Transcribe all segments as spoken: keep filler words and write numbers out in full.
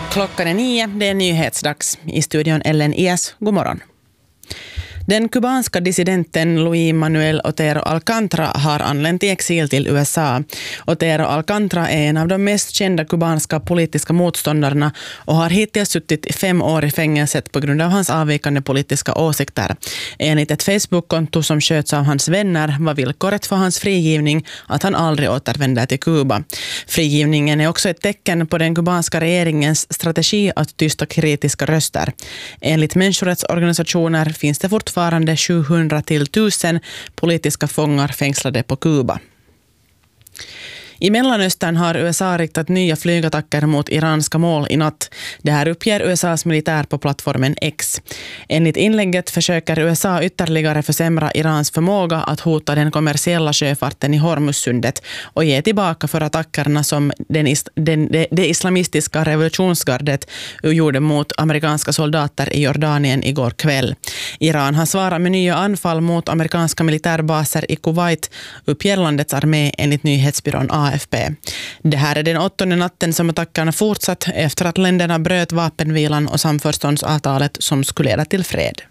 Klockan är nio, det är nyhetsdags. I studion Ellen Ias, god morgon. Den kubanska dissidenten Luis Manuel Otero Alcántara har anlänt i exil till U S A. Otero Alcántara är en av de mest kända kubanska politiska motståndarna och har hittills suttit i fem år i fängelset på grund av hans avvikande politiska åsikter. Enligt ett Facebook-konto som sköts av hans vänner var villkoret för hans frigivning att han aldrig återvänder till Kuba. Frigivningen är också ett tecken på den kubanska regeringens strategi att tysta kritiska röster. Enligt människorättsorganisationer finns det fortfarande sjuhundra till tusen politiska fångar fängslade på Kuba. I Mellanöstern har U S A riktat nya flygattacker mot iranska mål i natt. Det här uppger U S A:s militär på plattformen X. Enligt inlägget försöker U S A ytterligare försämra Irans förmåga att hota den kommersiella sjöfarten i Hormuzsundet och ge tillbaka för attackerna som den, den, det, det islamistiska revolutionsgardet gjorde mot amerikanska soldater i Jordanien igår kväll. Iran har svarat med nya anfall mot amerikanska militärbaser i Kuwait, uppger landets armé enligt nyhetsbyrån A F P. Det här är den åttonde natten som attackerna fortsatt efter att länderna bröt vapenvilan och samförståndsavtalet som skulle leda till fred.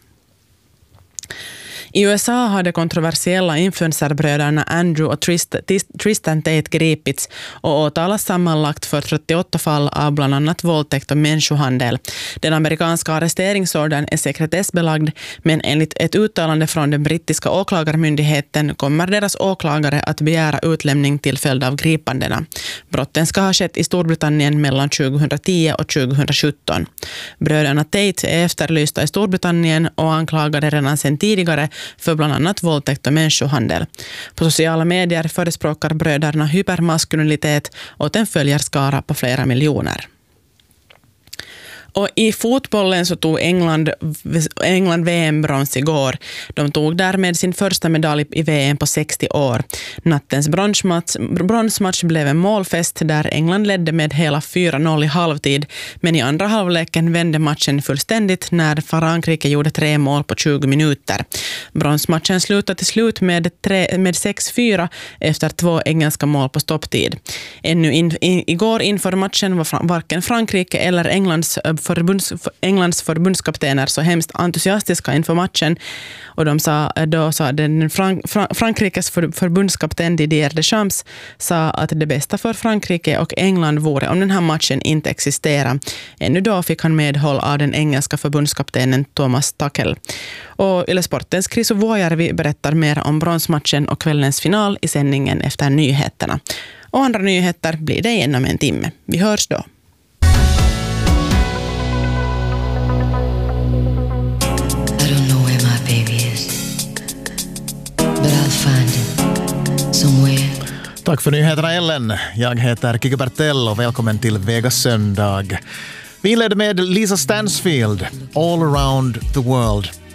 I U S A har de kontroversiella influencerbröderna Andrew och Tristan Tate gripits och åtalas sammanlagt för trettioåtta fall av bland annat våldtäkt och människohandel. Den amerikanska arresteringsordern är sekretessbelagd, men enligt ett uttalande från den brittiska åklagarmyndigheten kommer deras åklagare att begära utlämning till följd av gripandena. Brotten ska ha skett i Storbritannien mellan tjugohundratio och tjugohundrasjutton. Bröderna Tate är efterlysta i Storbritannien och anklagade redan sedan tidigare för bland annat våldtäkt och människohandel. På sociala medier förespråkar bröderna hypermaskulinitet och en följarskara på flera miljoner. Och i fotbollen så tog England, England V M-brons igår. De tog därmed sin första medalj i V M på sextio år. Nattens bronsmatch, bronsmatch blev en målfest där England ledde med hela fyra noll i halvtid. Men i andra halvleken vände matchen fullständigt när Frankrike gjorde tre mål på tjugo minuter. Bronsmatchen slutade till slut med, tre, med sex fyra efter två engelska mål på stopptid. Ännu in, in, igår inför matchen var varken Frankrike eller Englands Förbunds, Englands förbundskaptener så hemskt entusiastiska inför matchen, och de sa, då sa den Frank, Frank, Frankrikes för, förbundskapten Didier Deschamps sa att det bästa för Frankrike och England vore om den här matchen inte existerar. Ännu då fick han medhåll av den engelska förbundskaptenen Thomas Tuchel. Och Yle Sportens Chris Vuojärvi berättar mer om bronsmatchen och kvällens final i sändningen efter nyheterna. Och andra nyheter blir det inom en timme. Vi hörs då. Tack för nyheterna, Ellen. Jag heter Kike Bertell och välkommen till Vegas söndag. Vi inleder med Lisa Stansfield, All Around the World.